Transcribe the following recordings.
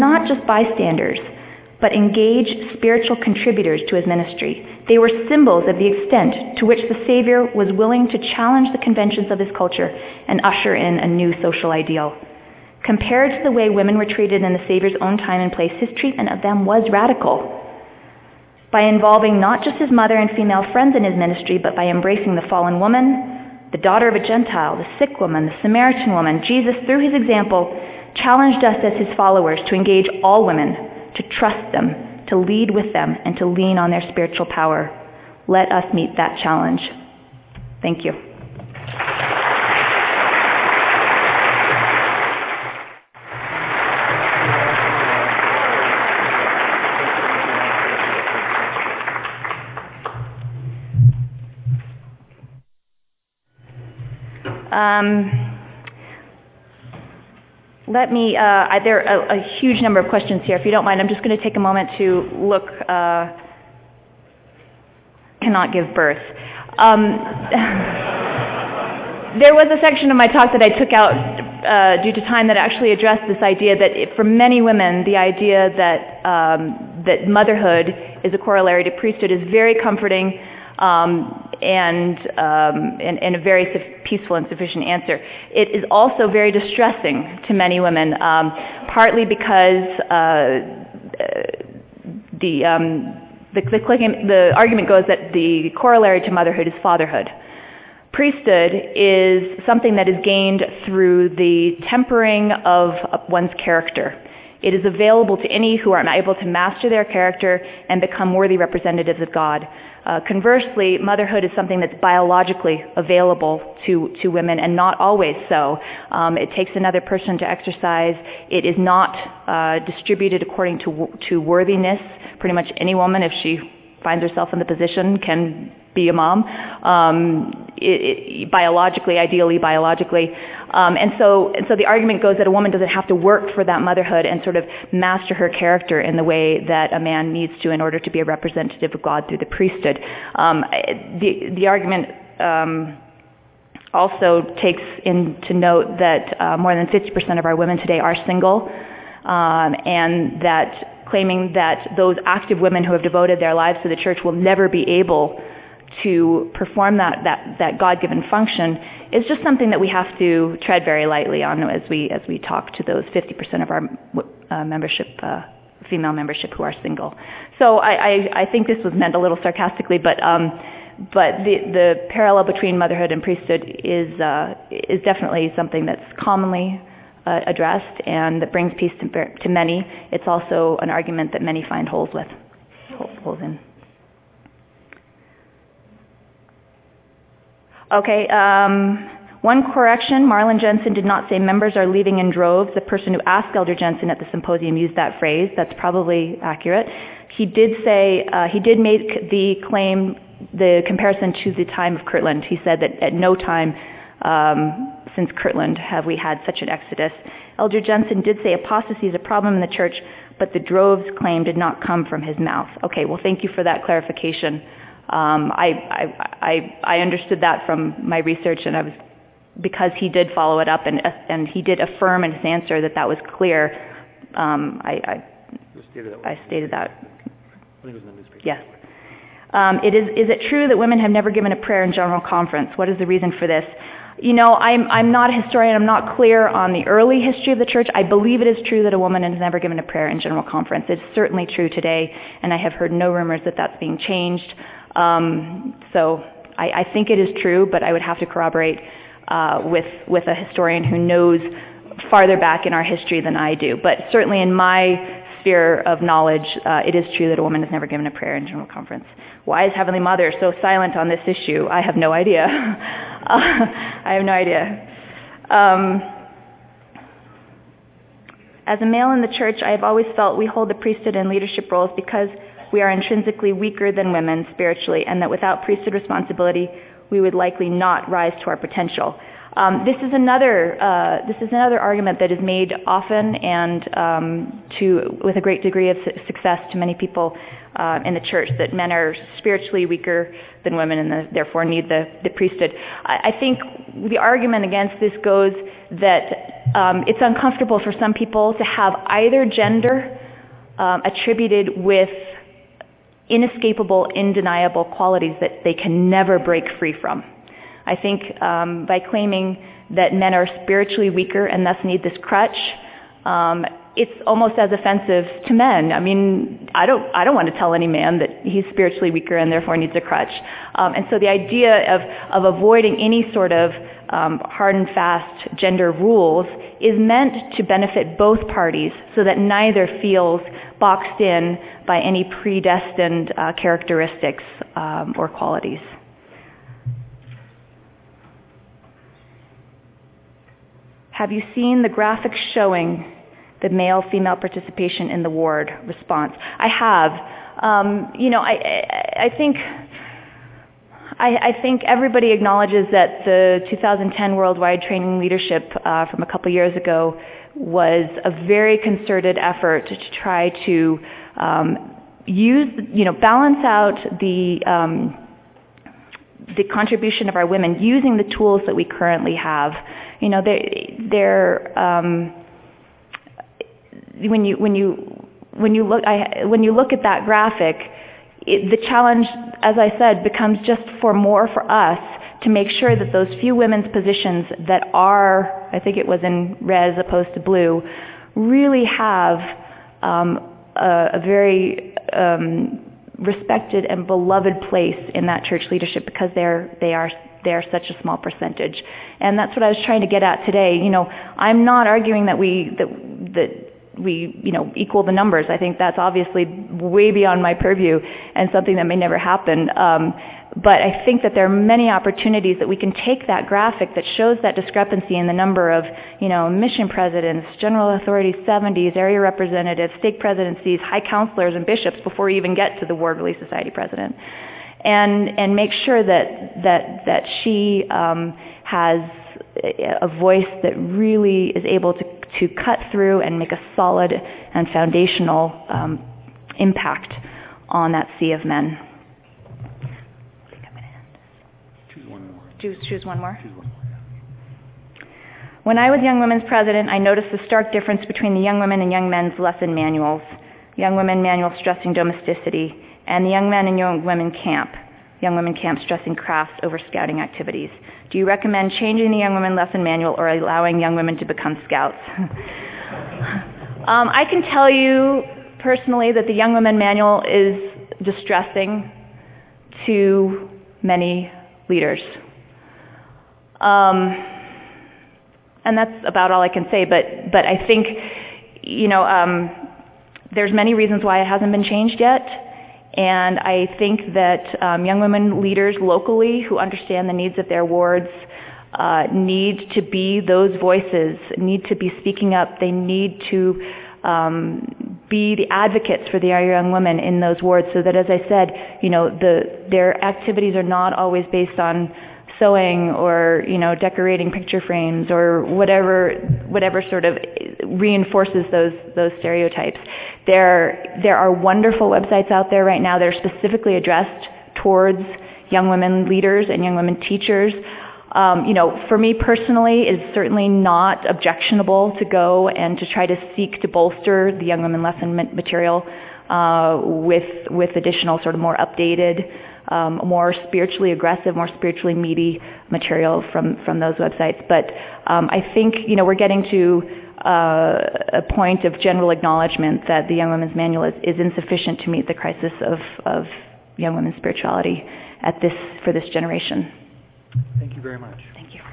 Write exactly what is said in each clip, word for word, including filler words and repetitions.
not just bystanders, but engaged spiritual contributors to his ministry. They were symbols of the extent to which the Savior was willing to challenge the conventions of his culture and usher in a new social ideal. Compared to the way women were treated in the Savior's own time and place, his treatment of them was radical. By involving not just his mother and female friends in his ministry, but by embracing the fallen woman, the daughter of a Gentile, the sick woman, the Samaritan woman, Jesus, through his example, challenged us as his followers to engage all women, to trust them, to lead with them, and to lean on their spiritual power. Let us meet that challenge. Thank you. Um, Let me, uh, there are a, a huge number of questions here. If you don't mind, I'm just going to take a moment to look, uh, cannot give birth. Um, there was a section of my talk that I took out uh, due to time that actually addressed this idea that it, for many women, the idea that, um, that motherhood is a corollary to priesthood is very comforting um, and, um, and, and a very peaceful and sufficient answer. It is also very distressing to many women, um, partly because uh, the, um, the, the, the argument goes that the corollary to motherhood is fatherhood. Priesthood is something that is gained through the tempering of one's character. It is available to any who are able to master their character and become worthy representatives of God. Uh, conversely, motherhood is something that's biologically available to, to women and not always so. Um, it takes another person to exercise. It is not uh, distributed according to, to worthiness. Pretty much any woman, if she finds herself in the position, can be a mom, um, it, it, biologically, ideally biologically. Um, and so and so the argument goes that a woman doesn't have to work for that motherhood and sort of master her character in the way that a man needs to in order to be a representative of God through the priesthood. Um, the, the argument um, also takes into note that uh, more than fifty percent of our women today are single, um, and that claiming that those active women who have devoted their lives to the church will never be able to perform that, that, that God-given function is just something that we have to tread very lightly on as we as we talk to those fifty percent of our uh, membership, uh, female membership who are single. So I, I, I think this was meant a little sarcastically, but um, but the the parallel between motherhood and priesthood is uh, is definitely something that's commonly uh, addressed and that brings peace to, to many. It's also an argument that many find holes with, holes in. Okay, um, one correction, Marlon Jensen did not say members are leaving in droves. The person who asked Elder Jensen at the symposium used that phrase. That's probably accurate. He did say, uh, he did make the claim, the comparison to the time of Kirtland. He said that at no time um, since Kirtland have we had such an exodus. Elder Jensen did say apostasy is a problem in the church, but the droves claim did not come from his mouth. Okay, well, thank you for that clarification. Um, I, I, I, I understood that from my research, and I was because he did follow it up and and he did affirm in his answer that that was clear. Um, I, I, stated that I stated that. I think it was in the newspaper. Yes. Um, it is. Is it true that women have never given a prayer in general conference? What is the reason for this? You know, I'm I'm not a historian. I'm not clear on the early history of the church. I believe it is true that a woman has never given a prayer in general conference. It's certainly true today, and I have heard no rumors that that's being changed. Um, so I, I think it is true, but I would have to corroborate uh, with with a historian who knows farther back in our history than I do. But certainly in my sphere of knowledge, uh, it is true that a woman has never given a prayer in general conference. Why is Heavenly Mother so silent on this issue? I have no idea. uh, I have no idea. Um, as a male in the church, I have always felt we hold the priesthood and leadership roles because we are intrinsically weaker than women spiritually, and that without priesthood responsibility, we would likely not rise to our potential. Um, this is another uh, this is another argument that is made often and um, to with a great degree of su- success to many people uh, in the church, that men are spiritually weaker than women and the, therefore need the, the priesthood. I, I think the argument against this goes that um, it's uncomfortable for some people to have either gender um, attributed with inescapable, undeniable qualities that they can never break free from. I think um, by claiming that men are spiritually weaker and thus need this crutch, um, it's almost as offensive to men. I mean, I don't, I don't want to tell any man that he's spiritually weaker and therefore needs a crutch. Um, and so the idea of, of avoiding any sort of um, hard and fast gender rules is meant to benefit both parties so that neither feels boxed in by any predestined uh, characteristics um, or qualities. Have you seen the graphics showing the male-female participation in the ward response? I have. Um, you know, I, I, I think I, I think everybody acknowledges that the two thousand ten Worldwide Training Leadership uh, from a couple years ago was a very concerted effort to try to um, use, you know, balance out the um, the contribution of our women using the tools that we currently have. You know, they, they're um, when you when you when you look I, when you look at that graphic, it, the challenge, as I said, becomes just for more for us to make sure that those few women's positions that are, I think it was in red as opposed to blue, really have um, a, a very um, respected and beloved place in that church leadership because they're they are they are such a small percentage. And that's what I was trying to get at today. You know, I'm not arguing that we that that we, you know, equal the numbers. I think that's obviously way beyond my purview and something that may never happen. Um, but I think that there are many opportunities that we can take that graphic that shows that discrepancy in the number of, you know, mission presidents, general authorities, seventies, area representatives, stake presidencies, high counselors, and bishops before we even get to the Ward Relief Society president. And, and make sure that, that, that she um, has a voice that really is able to, to cut through and make a solid and foundational um, impact on that sea of men. Choose one more. Choose, choose one more? Choose one more, yeah. When I was Young Women's president, I noticed the stark difference between the Young Women and Young Men's lesson manuals. Young Women manual stressing domesticity, and the Young Men and Young Women camp. Young Women camp stressing craft over scouting activities. Do you recommend changing the Young Women lesson manual or allowing young women to become scouts? um, I can tell you personally that the Young Women manual is distressing to many leaders. Um, and that's about all I can say, but, but I think, you know, um, there's many reasons why it hasn't been changed yet. And I think that um, young women leaders locally who understand the needs of their wards uh, need to be those voices, need to be speaking up. They need to um, be the advocates for the young women in those wards so that, as I said, you know, the, their activities are not always based on sewing or, you know, decorating picture frames or whatever, whatever sort of reinforces those, those stereotypes. There, there are wonderful websites out there right now that are specifically addressed towards young women leaders and young women teachers. Um, you know, for me personally, it's certainly not objectionable to go and to try to seek to bolster the young women lesson material uh, with with additional sort of more updated, um, more spiritually aggressive, more spiritually meaty material from from those websites. But um, I think, you know, we're getting to Uh, a point of general acknowledgement that the Young Women's Manual is, is insufficient to meet the crisis of, of young women's spirituality at this, for this generation. Thank you very much. Thank you.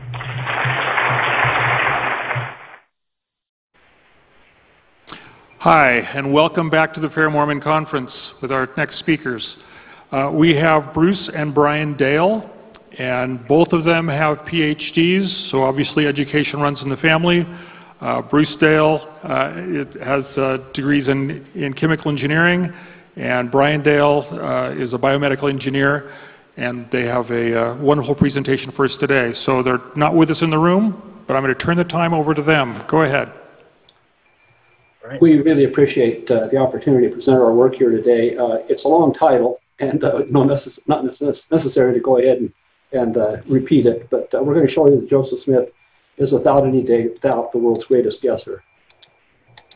Hi, and welcome back to the Fair Mormon Conference with our next speakers. Uh, we have Bruce and Brian Dale, and both of them have P H Ds, so obviously education runs in the family. Uh, Bruce Dale uh, it has uh, degrees in, in chemical engineering, and Brian Dale uh, is a biomedical engineer, and they have a uh, wonderful presentation for us today. So they're not with us in the room, but I'm going to turn the time over to them. Go ahead. We really appreciate uh, the opportunity to present our work here today. Uh, it's a long title, and uh, no necess not necess necessary to go ahead and, and uh, repeat it, but uh, we're going to show you that Joseph Smith is without any doubt the world's greatest guesser.